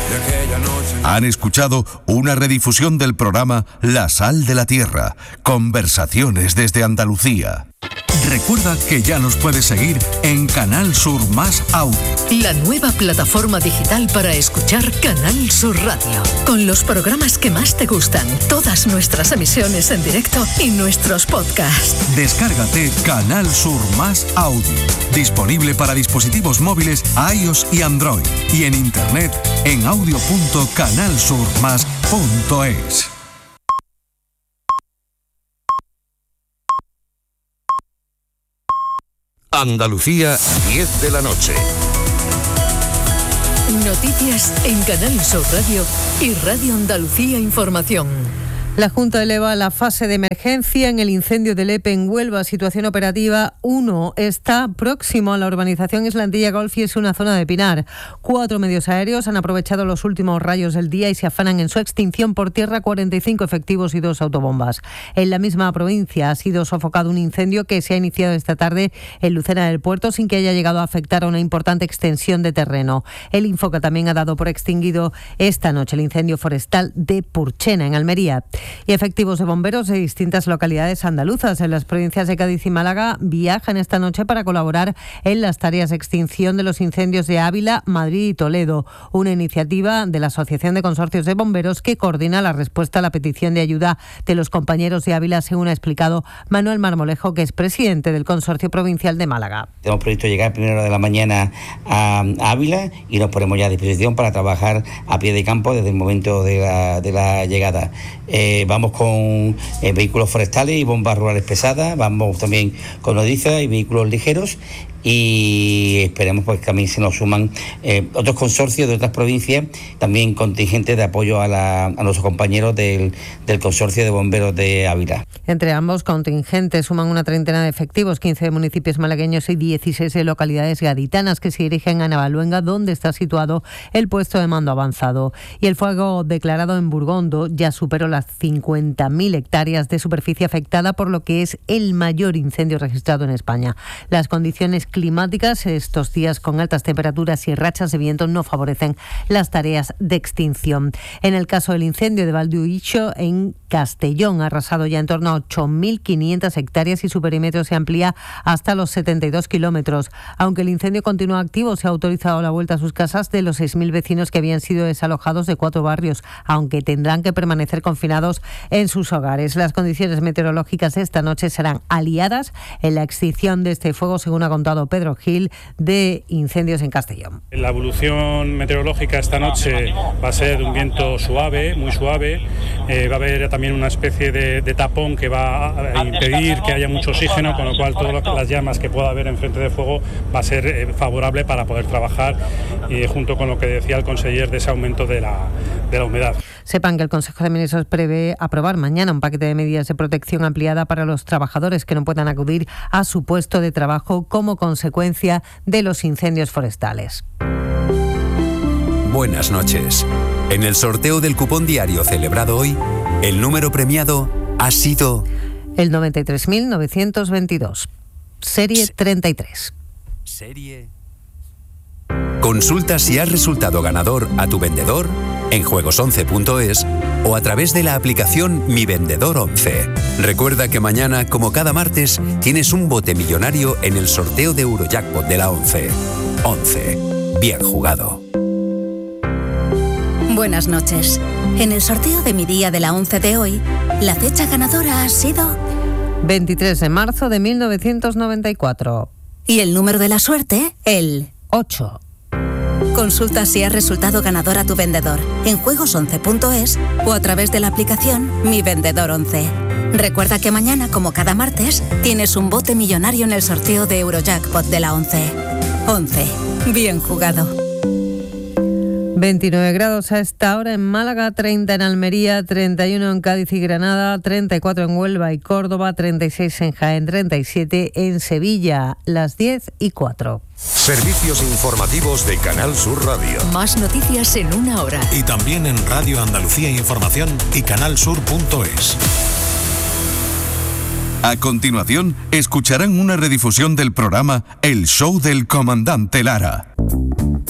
Han escuchado una redifusión del programa La Sal de la Tierra, Conversaciones desde Andalucía. Recuerda que ya nos puedes seguir en Canal Sur Más Audio. La nueva plataforma digital para escuchar Canal Sur Radio. Con los programas que más te gustan, todas nuestras emisiones en directo y nuestros podcasts. Descárgate Canal Sur Más Audio. Disponible para dispositivos móviles iOS y Android. Y en internet en audio.canalsurmas.es. Andalucía, 10 de la noche. Noticias en Canal Sur Radio y Radio Andalucía Información. La Junta eleva la fase de emergencia en el incendio de Lepe en Huelva. Situación operativa 1. Está próximo a la urbanización Islantilla Golf y es una zona de pinar. 4 medios aéreos han aprovechado los últimos rayos del día y se afanan en su extinción por tierra 45 efectivos y 2 autobombas. En la misma provincia ha sido sofocado un incendio que se ha iniciado esta tarde en Lucena del Puerto sin que haya llegado a afectar a una importante extensión de terreno. El Infoca también ha dado por extinguido esta noche el incendio forestal de Purchena, en Almería. Y efectivos de bomberos de distintas localidades andaluzas en las provincias de Cádiz y Málaga viajan esta noche para colaborar en las tareas de extinción de los incendios de Ávila, Madrid y Toledo, una iniciativa de la Asociación de Consorcios de Bomberos que coordina la respuesta a la petición de ayuda de los compañeros de Ávila, según ha explicado Manuel Marmolejo, que es presidente del Consorcio Provincial de Málaga. Tenemos previsto llegar a primera hora de la mañana a Ávila y nos ponemos ya a disposición para trabajar a pie de campo desde el momento de la llegada. Vamos con vehículos forestales y bombas rurales pesadas, vamos también con nodrizas y vehículos ligeros y esperemos pues que también se nos suman otros consorcios de otras provincias, también contingentes de apoyo a nuestros compañeros del Consorcio de Bomberos de Ávila. Entre ambos contingentes suman una treintena de efectivos, 15 municipios malagueños y 16 localidades gaditanas que se dirigen a Navaluenga, donde está situado el puesto de mando avanzado. Y el fuego declarado en Burgondo ya superó las 50.000 hectáreas de superficie afectada, por lo que es el mayor incendio registrado en España. Las condiciones climáticas estos días con altas temperaturas y rachas de viento no favorecen las tareas de extinción. En el caso del incendio de Valdehuicho en Castellón, ha arrasado ya en torno a 8.500 hectáreas y su perímetro se amplía hasta los 72 kilómetros. Aunque el incendio continúa activo, se ha autorizado la vuelta a sus casas de los 6.000 vecinos que habían sido desalojados de 4 barrios, aunque tendrán que permanecer confinados en sus hogares. Las condiciones meteorológicas de esta noche serán aliadas en la extinción de este fuego, según ha contado Pedro Gil, de Incendios en Castellón. La evolución meteorológica esta noche va a ser de un viento suave, muy suave. Va a haber también una especie de tapón que va a impedir que haya mucho oxígeno, con lo cual todas las llamas que pueda haber en frente de fuego va a ser favorable para poder trabajar, junto con lo que decía el conseller de ese aumento de la humedad. Sepan que el Consejo de Ministros prevé aprobar mañana un paquete de medidas de protección ampliada para los trabajadores que no puedan acudir a su puesto de trabajo como consecuencia de los incendios forestales. Buenas noches. En el sorteo del cupón diario celebrado hoy, el número premiado ha sido el 93.922, serie 33. Serie. Consulta si has resultado ganador a tu vendedor en juegos11.es o a través de la aplicación Mi Vendedor 11. Recuerda que mañana, como cada martes, tienes un bote millonario en el sorteo de Eurojackpot de la 11. 11. Bien jugado. Buenas noches. En el sorteo de mi día de la 11 de hoy, la fecha ganadora ha sido 23 de marzo de 1994. Y el número de la suerte, el 8. Consulta si has resultado ganador a tu vendedor en juegos11.es o a través de la aplicación Mi Vendedor 11. Recuerda que mañana, como cada martes, tienes un bote millonario en el sorteo de Eurojackpot de la 11. 11. Bien jugado. 29 grados a esta hora en Málaga, 30 en Almería, 31 en Cádiz y Granada, 34 en Huelva y Córdoba, 36 en Jaén, 37 en Sevilla, las 10:04. Servicios informativos de Canal Sur Radio. Más noticias en una hora. Y también en Radio Andalucía Información y canalsur.es. A continuación, escucharán una redifusión del programa El Show del Comandante Lara.